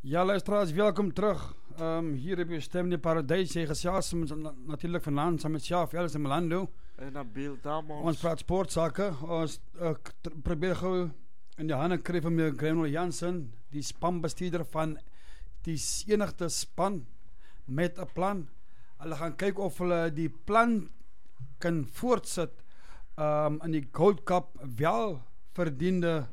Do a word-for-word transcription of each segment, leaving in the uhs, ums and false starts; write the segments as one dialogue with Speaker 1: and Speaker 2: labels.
Speaker 1: Ja, luisteraars, welkom terug. Um, hier heb je Stem in die Paradijs. Jy gesels natuurlijk vandaan samen met Sjaaf, Ellis en Melando.
Speaker 2: En Nabil Damos.
Speaker 1: Ons praat sportzaken. Ons uh, probeer gauw in de handen krijgen van meneer Grenwell Jansen, die spanbestuurder van die enigste span met een plan. Hulle gaan kijken of hulle die plan kan voortzetten um, in die Gold Cup wel verdiende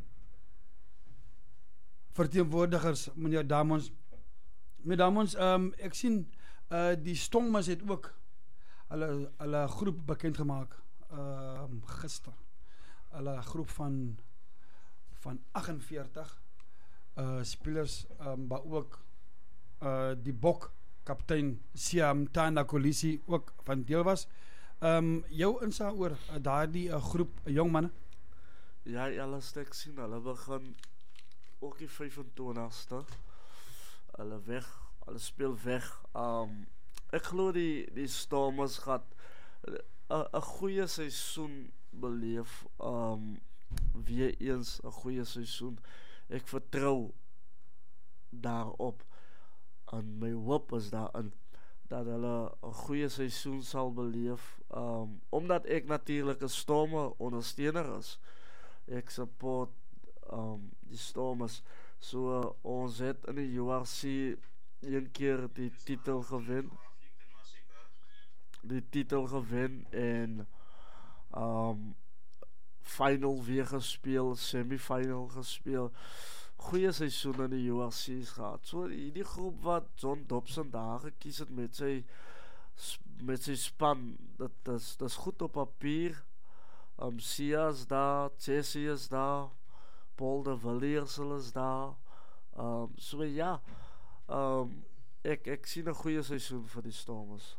Speaker 1: verteenwoordigers, meneer Damons. Meneer Damons, um, ek sien uh, die Stormers het ook hulle, hulle groep bekendgemaak uh, gister. Hulle groep van van achtenveertig uh, spelers, um, maar ook uh, die Bok kaptein Siam Tanda Kolisi ook van deel was. Um, jou insaag oor uh, daardie uh, groep uh, jong manne?
Speaker 2: Ja, alles ek sien, hulle begin ook die vyfentwintigste. Hulle weg, hulle speel weg. Um, ek glo die, die Stormers gaat een goeie seisoen beleef. Um, weer eens een goeie seisoen. Ek vertrou daarop. En my hoop is daarin dat hulle een goeie seisoen sal beleef. Um, omdat ek natuurlijk een Stormer ondersteuner is. Ek support um, die Stormers. So uh, ons het in die U R C een keer die titel gewen. Die titel gewen en um, final weer gespeel, semifinal gespeel. Goeie seisoen in die U R C's gehad. So die, die groep wat John Dobson daar gekies het met sy met sy span, dat is, dat is goed op papier. Um, Sia is daar, Jesse is daar, Paul de Villiers is daar. Um, so ja, um, ek, ek sien een goeie seisoen vir die Stormers.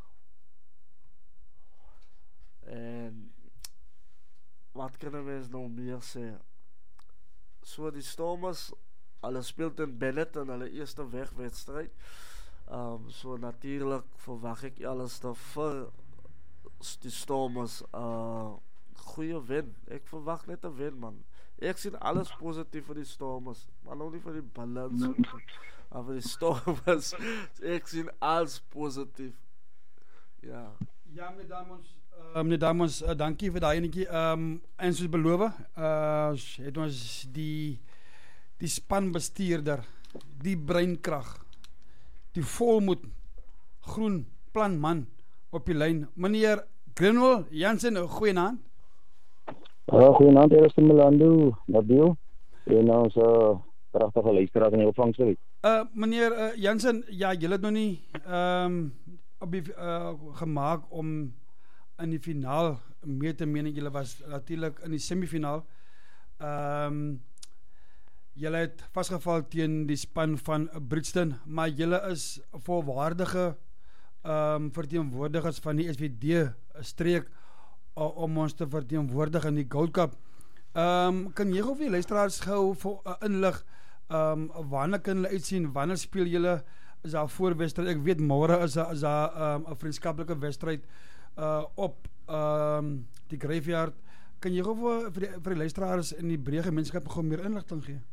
Speaker 2: En wat kan een mens nou meer sê? So die Stormers, hulle speelt in Bennett in hulle eerste wegwedstrijd. Um, so natuurlijk verwacht ek alles dat vir die Stormers uh, goeie win. Ek verwacht net een win, man. Ek sien alles positief vir die Stormers, maar nou nie vir die balans, maar vir die Stormers. Ek sien alles positief. Ja.
Speaker 1: Ja, meneer Damons, uh, meneer Damons, uh, dankie vir daai enetjie. Um, en soos beloof, uh, het ons die die spanbestuurder, die breinkrag, die volmoed, groen planman op die lyn. Meneer Grenwell Jansen, 'n goeie naam.
Speaker 3: Uh, Goeienaand, Ellis en Melando, Nabil, en ons uh, prachtige luisteraars in die opvang, sorry.
Speaker 1: Uh, meneer uh, Jansen, ja, julle het nog nie um, op die, uh, gemaakt om in die finaal mee te meen. Julle was natuurlijk in die semifinaal. Um, julle het vastgeval teen die span van Brixton, maar julle is volwaardige um, verteenwoordigers van die S V D streek om ons te verteenwoordig in die Gold Cup. Um, kan jy gou vir die luisteraars gou uh, inlig, um, wanneer kan hulle uitsien, wanneer speel julle, is daar voorwedstrijd, ek weet môre is daar, is daar um, een vriendskaplike wedstrijd uh, op um, die Graveyard. Kan jy gou vir, vir, die, vir die luisteraars in die breë gemeenskap gou meer inligting gee?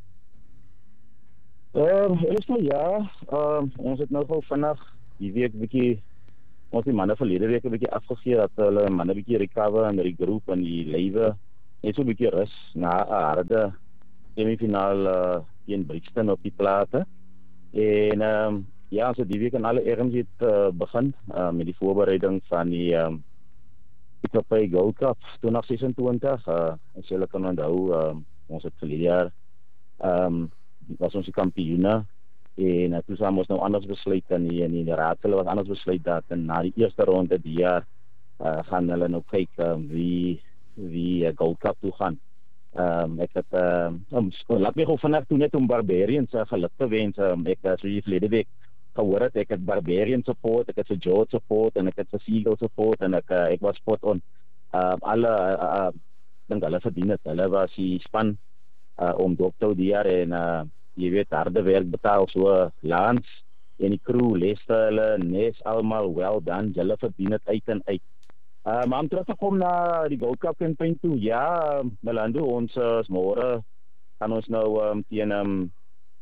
Speaker 3: Uh, is nou ja, uh, ons het nou gou vandag die week bykie ons die manne verlede week 'n bietjie afgegee dat hulle manne bietjie recover en regroup en die lewe net so 'n bietjie rus na 'n harde semifinaal uh, teen Brixton op die plate. En um, ja, so die week en alle ergens het uh, begin uh, met die voorbereiding van die um, P K P Gold Cup twintig sesentwintig. Uh, as julle kan onthou, um, ons het verlede jaar um, was ons die kampioene. En uh, toe saam ons nou anders besluit en die, en die raadsel was anders besluit dat en na die eerste ronde die jaar uh, gaan hulle nou kyk um, wie wie uh, Gold Cup toe gaan. Um, ek het uh, um, laat my gou vandag toe net om Barbarians uh, geluk te wens. Um, ek as jy verlede week gehoor het, ek het Barbarian support, ek het vir George support en ek het vir Seagull support en ek, uh, ek was spot on. Uh, alle uh, uh, dink hulle verdien het. Hulle was die span uh, om dop te hou die jaar en uh, jy weet, harde werk betaal, so Lance en die crew, Lester, hulle, Nes, allemaal, well done, julle verdien het uit en uit. Uh, maar om terug te kom na die Gold Cup campaign toe, ja, Melando, ons uh, môre gaan ons nou um, teen um,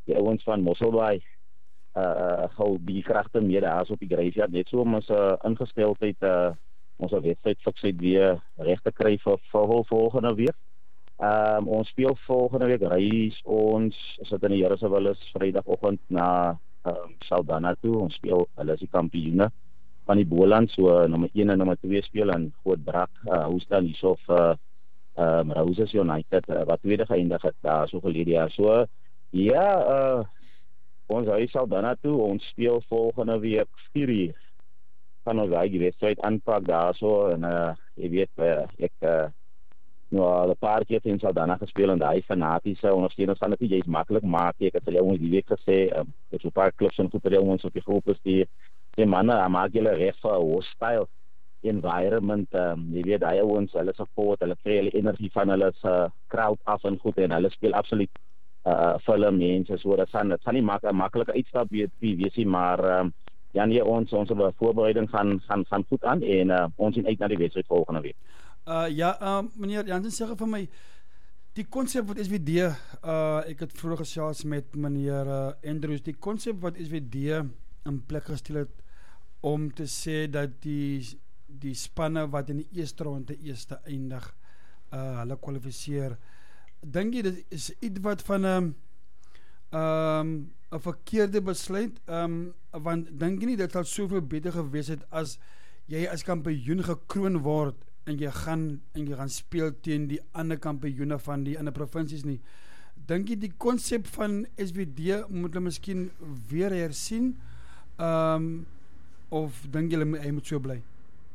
Speaker 3: die ouens van Mosselbaai uh uh gou die kragte meer daar op die graveyard net so om ons uh, ingesteldheid uh ons wedstryd fiksheid weer reg te kry vir vir volgende week. Um, ons speel volgende week reis ons sit in die Here se wil is Vrydagoggend na um, Saldanha toe. Ons speel hulle is die kampioene van die Boland, so nommer een en nommer twee speel in Grootbrak. Uh, hoe staan hierso vir um, Roses United uh, wat tweede geëindig het daar so gelede jaar. So ja, uh, ons reis Saldanha toe. Ons speel volgende week vier uur. Kan ons daai wedstryd aanpak daar so en uh, jy weet uh, ek uh, nou al 'n paar keer in Saldanha gespeel en daai fanatiese ondersteuners gaan dit nie jy's maklik maak nie. Ek het hulle ons die week gesê, um, ek het 'n paar klubs en goed by ons op die groep gestuur. Die manne maak julle reg vir 'n hostile environment. Um, jy weet daai ouens, hulle support, hulle kry hulle energie van hulle se crowd af en goed en hulle speel absoluut uh vir hulle mense. So dit gaan dit gaan nie mak 'n maklike uitstap wees wees nie, maar um, ja nee, ons ons voorbereiding gaan gaan gaan goed aan en uh, ons sien uit na die wedstryd volgende week.
Speaker 1: Uh, ja, uh, meneer Jansen, sê vir my, die konsep wat S W D, uh, ek het vroeger gesels met meneer uh, Andrews, die konsep wat S W D in plek gestel het, om te sê dat die, die spanne wat in die eerste ronde eerste eindig, uh, hulle kwalifiseer, dink jy, dit is iets wat van een um, een verkeerde besluit, um, want dink jy nie, dit sal soveel beter gewees het, as jy as kampioen gekroon word, en jy gaan en jy gaan speel teen die ander kampioene van die ander provinsies nie. Dink jy die konsep van S W D moet hulle miskien weer hersien? Um, of dink jy hy moet so bly?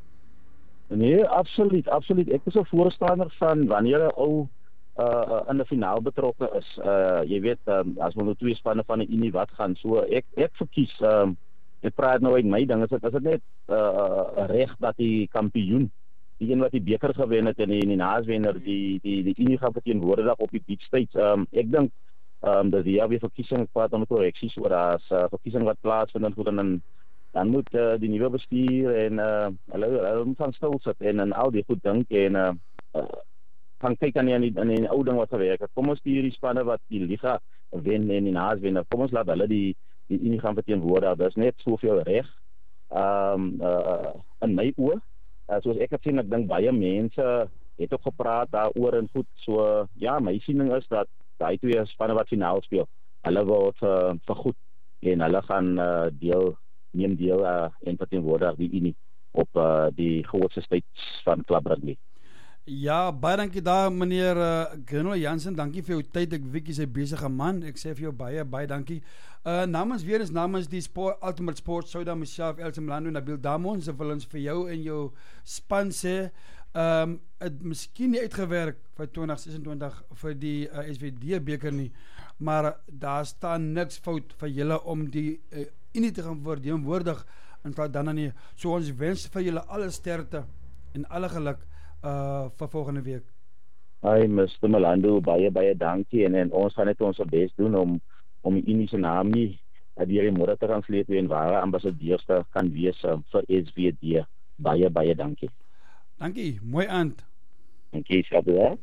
Speaker 3: Nee, absoluut, absoluut. Ek is 'n voorstander van wanneer 'n ou uh, in 'n finaal betrokke is. Uh, jy weet, um, as ons nou twee spanne van 'n Unie wat gaan, so ek ek verkies um, ek praat nou uit my ding, is dit is dit net uh, reg dat die kampioen die een wat die beker gewen het en die, die naaswenner die die die Unie gaan verteenwoordig op die beach stage. Um, ek dink um, dat die weer verkiesing praat om korreksies oor as uh, verkiesing wat plaasvind en goed en dan, dan moet uh, die nuwe bestuur en uh, hulle hulle moet van stil sit en en al die goed dink en uh, uh, gaan kyk aan die aan die, aan die ou ding wat gewerk het. Kom ons stuur die spanne wat die liga wen en die naaswenner. Kom ons laat hulle die die Unie gaan verteenwoordig. Dit is net soveel reg. Um, uh, in my oë Uh, soos ek het sien, ek dink baie mense het ook gepraat daaroor en goed, so ja, my siening is dat die twee spanne wat finaal speel, hulle word uh, vergoed en hulle gaan uh, deel, neem deel uh, en verteenwoordig die Unie op uh, die grootste stage van Club Rugby.
Speaker 1: Ja, baie dankie daar meneer uh, Grenel Jansen, dankie vir jou tyd, ek weet jy is 'n besige man, ek sê vir jou baie, baie dankie. Uh, namens weer is namens die sport, Ultimate Sports, Souda, myself, Elsie Mlando, Nabil Damon, se wil ons vir jou en jou span sê, um, het miskien nie uitgewerk vir twintig sesentwintig vir die uh, S W D beker nie, maar uh, daar staan niks fout vir julle om die uh, Unie te gaan verteenwoordig in Saldanha nie, so ons wens vir julle alle sterkte en alle geluk uh, vir volgende week.
Speaker 3: Hi, mister Mlando, baie, baie dankie en, en ons gaan net ons best doen om om die Unie se naam nie deur die môre te gaan sleep en ware ambassadeurs te kan wees um, vir S W D. Baie, baie dankie.
Speaker 1: Dankie, mooi aand.
Speaker 3: Dankie, Shabda.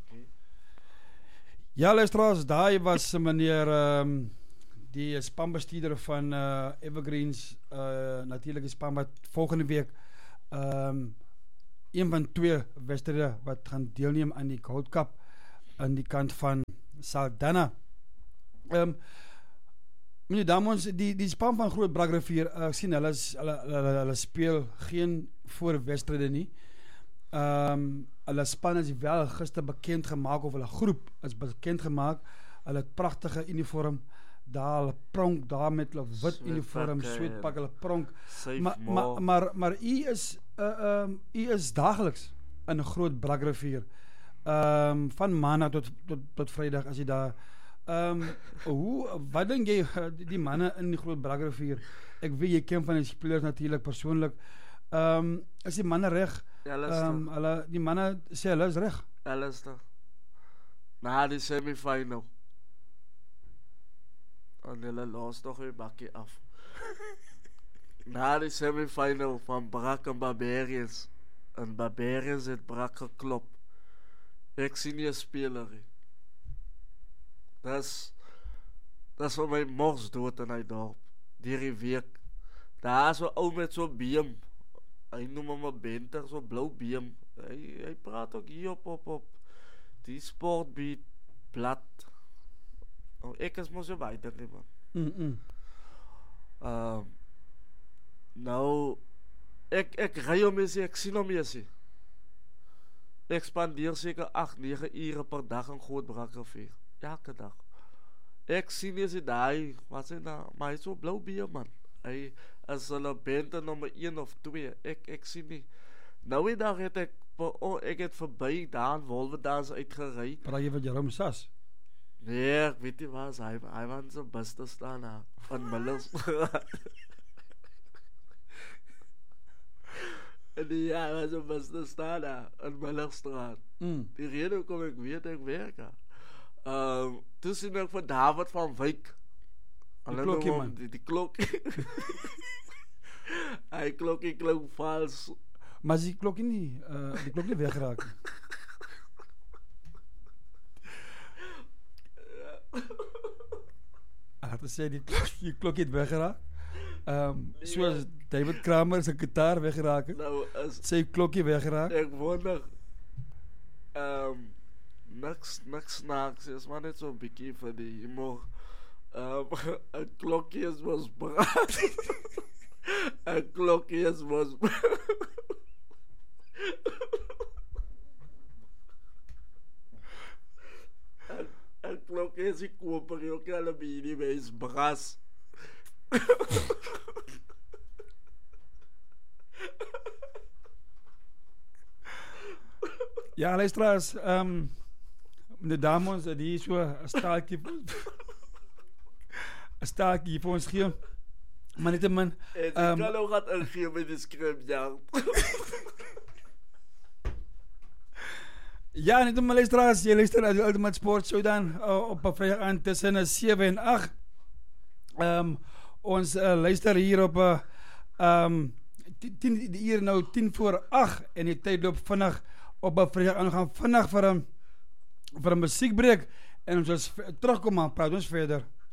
Speaker 1: Ja, luisteraars, daai was meneer um, die spanbestuurder van uh, Evergreens, uh, natuurlik die span wat volgende week um, een van twee wedstryde wat gaan deelneem aan die Gold Cup aan die kant van Saldanha. Um, meneer Damons, die, die span van Groot Brakrivier, ek uh, sien hulle, hulle, hulle, hulle speel geen voorwedstryde nie. Um, hulle span is wel gister bekend gemaak, of hulle groep is bekend gemaak, hulle het prachtige uniform, daar hulle pronk, daar met hulle wit uniform, sweetpak, hulle pronk, maar, maar, maar, maar u is, uh, um, u is dageliks in Groot Brakrivier, um, van maandag tot, tot, tot vrydag as jy daar, um, hoe, wat denk jy, die manne in die Groot Brakrivier, ek weet, jy ken van die spelers natuurlijk persoonlik, um, is die manne reg, um, hulle, die manne sê hulle is reg,
Speaker 2: hulle is toch, na die semifinal, en hulle los toch weer bakkie af. Na die semifinal van Brak en Barbarians, en Barbarians het Brak geklop. Ek sien nie 'n speler nie. Dis Dat is vir my mors dood in hy dorp. Deur die week. Daar is so ou met so beam. Hy noem hom 'n benter, so blou beam. Hy, hy praat ook hier op op op die sportbeat blad. Oh, ek is mos so buite nie man.
Speaker 1: Mm. -mm.
Speaker 2: Uh, nou ek ek ry hom eens, ek sien hom eens. Ek spandeer seker agt nege ure per dag in Grootbrakrivier. Elke dag. Ek sien eens daai, wat sê nou, maar hy is so blou beer man. Hy is hulle bente nommer een of twee. Ek ek sien nie. Nou die dag het ek oh, ek het verby daar in Wolwedans uitgery.
Speaker 1: Praat jy van Jerome Sas?
Speaker 2: Nee, ek weet nie wat hy hy was so bus te staan na van Millers. En die ja, hy was so bus te staan na in Millerstraat.
Speaker 1: Mm.
Speaker 2: Die rede hoekom ek weet ek werk. Ehm, um, toe sien ek van David van Wyk.
Speaker 1: Die klokkie man.
Speaker 2: Die, die klok. Hy klokkie klok vals.
Speaker 1: Maar die klokkie nie, uh, die klok nie weggeraak. Ek het sê die klok, die klok het weggeraak. Ehm um, soos David Kramer se gitaar weggeraak het.
Speaker 2: Nou is
Speaker 1: sy klokkie weggeraak.
Speaker 2: Ek wonder ehm um, niks niks snaaks is maar net so 'n bietjie vir die humor. Ehm um, 'n klokkie is was braak. 'n klokkie is was Een klok is die koper, jy ook alle bier wees bras.
Speaker 1: Ja, luisteraars, um, meneer Damons, die so 'n staaltjie 'n staaltjie vir ons gee. Maar net min.
Speaker 2: Ek um, kan ook wat ingee met die skrip, ja.
Speaker 1: Ja, net om luisteraars, jy luister na die Ultimate Sport Show dan uh, op 'n Vrydag aand tussen sewe en agt. Um, ons uh, luister hier op 'n uh, um, tien die uur nou tien voor agt en die tyd loop vinnig op 'n Vrydag aand. Gaan vinnig vir 'n vir 'n musiekbreek en ons sal terugkom maar praat ons verder.